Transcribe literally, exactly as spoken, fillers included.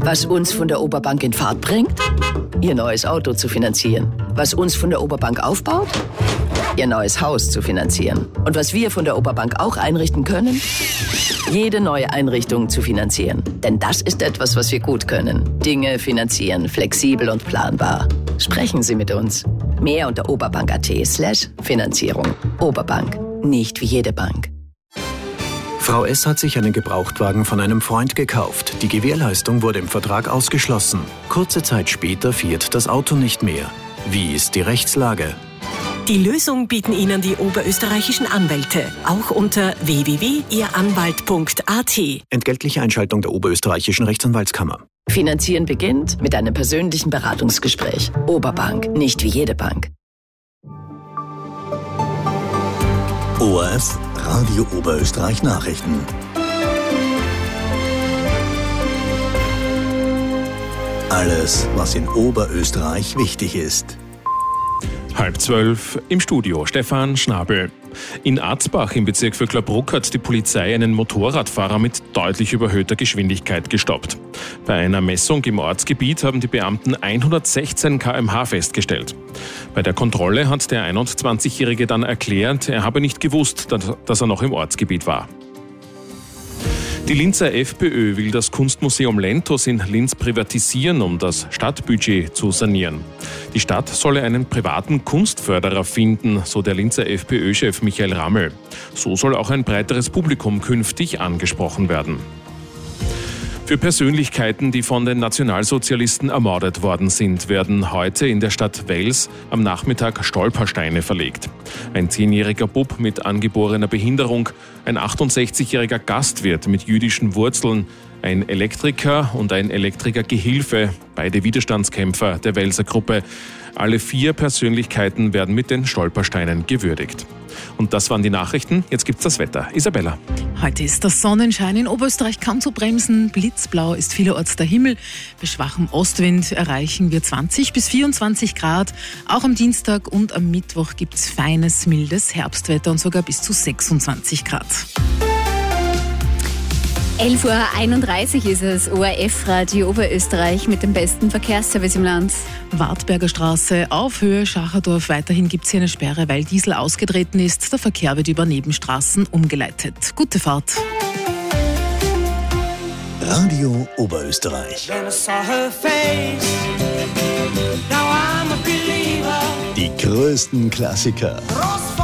Was uns von der Oberbank in Fahrt bringt? Ihr neues Auto zu finanzieren. Was uns von der Oberbank aufbaut? Ihr neues Haus zu finanzieren. Und was wir von der Oberbank auch einrichten können? Jede neue Einrichtung zu finanzieren. Denn das ist etwas, was wir gut können. Dinge finanzieren, flexibel und planbar. Sprechen Sie mit uns. Mehr unter oberbank.at slash Finanzierung. Oberbank. Nicht wie jede Bank. Frau S. hat sich einen Gebrauchtwagen von einem Freund gekauft. Die Gewährleistung wurde im Vertrag ausgeschlossen. Kurze Zeit später fährt das Auto nicht mehr. Wie ist die Rechtslage? Die Lösung bieten Ihnen die oberösterreichischen Anwälte, auch unter w w w punkt ihr anwalt punkt a t. Entgeltliche Einschaltung der oberösterreichischen Rechtsanwaltskammer. Finanzieren beginnt mit einem persönlichen Beratungsgespräch. Oberbank, nicht wie jede Bank. O R F Radio Oberösterreich Nachrichten. Alles, was in Oberösterreich wichtig ist. Halb zwölf im Studio, Stefan Schnabel. In Arzbach im Bezirk Vöcklerbruck hat die Polizei einen Motorradfahrer mit deutlich überhöhter Geschwindigkeit gestoppt. Bei einer Messung im Ortsgebiet haben die Beamten hundertsechzehn Kilometer pro Stunde festgestellt. Bei der Kontrolle hat der einundzwanzigjährige dann erklärt, er habe nicht gewusst, dass er noch im Ortsgebiet war. Die Linzer FPÖ will das Kunstmuseum Lentos in Linz privatisieren, um das Stadtbudget zu sanieren. Die Stadt solle einen privaten Kunstförderer finden, so der Linzer FPÖ-Chef Michael Rammel. So soll auch ein breiteres Publikum künftig angesprochen werden. Für Persönlichkeiten, die von den Nationalsozialisten ermordet worden sind, werden heute in der Stadt Wels am Nachmittag Stolpersteine verlegt. Ein zehnjähriger Bub mit angeborener Behinderung, ein achtundsechzigjähriger Gastwirt mit jüdischen Wurzeln, ein Elektriker und ein Elektrikergehilfe, beide Widerstandskämpfer der Welser Gruppe. Alle vier Persönlichkeiten werden mit den Stolpersteinen gewürdigt. Und das waren die Nachrichten. Jetzt gibt's das Wetter. Isabella. Heute ist der Sonnenschein in Oberösterreich kaum zu bremsen. Blitzblau ist vielerorts der Himmel. Bei schwachem Ostwind erreichen wir zwanzig bis vierundzwanzig Grad. Auch am Dienstag und am Mittwoch gibt's feines, mildes Herbstwetter und sogar bis zu sechsundzwanzig Grad. elf Uhr einunddreißig ist es, O R F Radio Oberösterreich mit dem besten Verkehrsservice im Land. Wartberger Straße auf Höhe Schacherdorf. Weiterhin gibt es hier eine Sperre, weil Diesel ausgetreten ist. Der Verkehr wird über Nebenstraßen umgeleitet. Gute Fahrt. Radio Oberösterreich. Die größten Klassiker.